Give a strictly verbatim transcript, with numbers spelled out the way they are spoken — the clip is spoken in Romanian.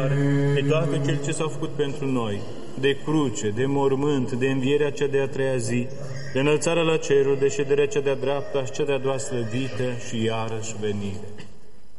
de toate cele ce s-au făcut pentru noi, de cruce, de mormânt, de învierea cea de-a treia zi, de înălțarea la cerul, de șederea cea de-a dreapta și cea de-a doua slăvită și iarăși venire.